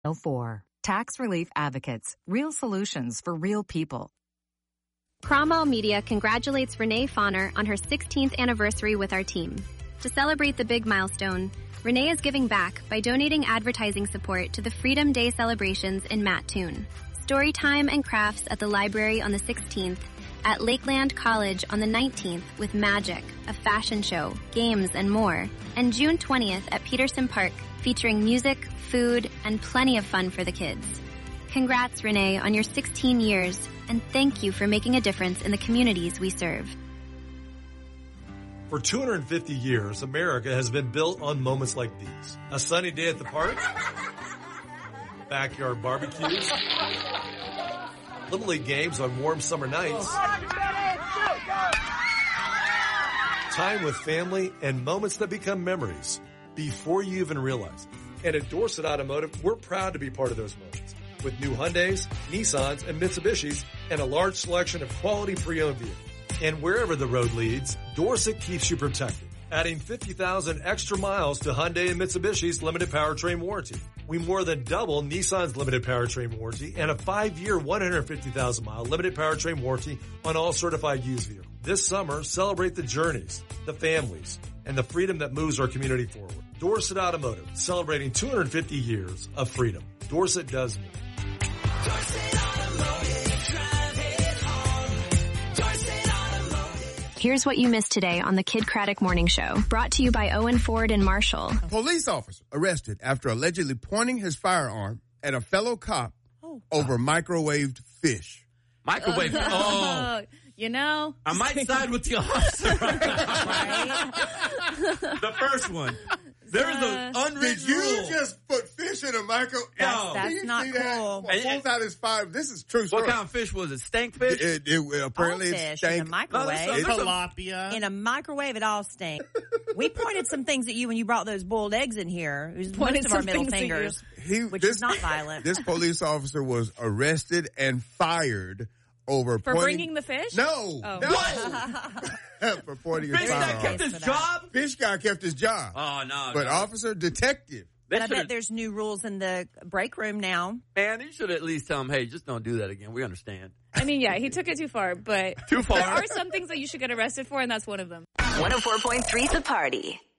04. Tax Relief Advocates. Real solutions for real people. Cromwell Media congratulates Renee Fauner on her 16th anniversary with our team. To celebrate the big milestone, Renee is giving back by donating advertising support to the Freedom Day celebrations in Mattoon, Storytime and crafts at the library on the 16th, at Lakeland College on the 19th with magic, a fashion show, games, and more, and June 20th at Peterson Park featuring music, food, and plenty of fun for the kids. Congrats, Renee, on your 16 years, and thank you for making a difference in the communities we serve. For 250 years, America has been built on moments like these. A sunny day at the park, backyard barbecues, Little League games on warm summer nights, time with family, and moments that become memories before you even realize it. And at Dorset Automotive, we're proud to be part of those moments. With new Hyundais, Nissans, and Mitsubishis, and a large selection of quality pre-owned vehicles. And wherever the road leads, Dorset keeps you protected, adding 50,000 extra miles to Hyundai and Mitsubishi's limited powertrain warranty. We more than double Nissan's limited powertrain warranty and a 5-year, 150,000-mile limited powertrain warranty on all certified used vehicles. This summer, celebrate the journeys, the families, and the freedom that moves our community forward. Dorset Automotive, celebrating 250 years of freedom. Dorset does me. Here's what you missed today on the Kid Craddock Morning Show. Brought to you by Owen Ford and Marshall. Police officer arrested after allegedly pointing his firearm at a fellow cop over microwaved fish. Microwave. You know. I might side with the officer. The first one. There's an unwritten Did rule. you just put fish in a microwave? That's not cool. Pulls out his fire. This is true story. What kind of fish was it? Stank fish? It apparently all it's fish stank. in a microwave. Tilapia. In a microwave, it all stinks. We pointed some things at you when you brought those boiled eggs in here. It was most of our middle fingers, which is not violent. This police officer was arrested and fired over For bringing the fish? No. For pointing his Fish guy firearm. kept his job? Fish guy kept his job. Oh, no. But officer, detective. But I bet there's new rules in the break room now. Man, you should at least tell him, hey, just don't do that again. We understand. I mean, yeah, he took it too far, but Too far? there are some things that you should get arrested for, and that's one of them. 104.3 The Party.